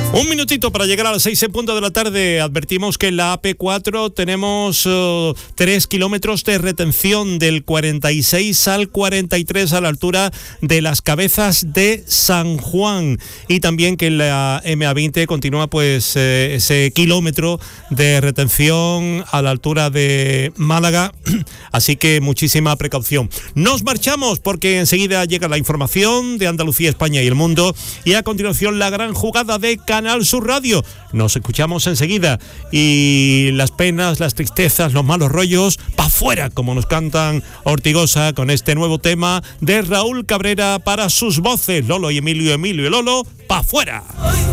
Un minutito para llegar a las 6 en punto de la tarde. Advertimos que en la AP4 tenemos 3 kilómetros de retención del 46 al 43 a la altura de las Cabezas de San Juan. Y también que en la MA20 continúa pues ese kilómetro de retención a la altura de Málaga. Así que muchísima precaución. Nos marchamos porque enseguida llega la información de Andalucía, España y el mundo. Y a continuación la gran jugada de Canal Sur Radio. Nos escuchamos enseguida y las penas, las tristezas, los malos rollos, pa' fuera, como nos cantan Ortigosa con este nuevo tema de Raúl Cabrera para sus voces, Lolo y Emilio, Emilio y Lolo, pa' fuera.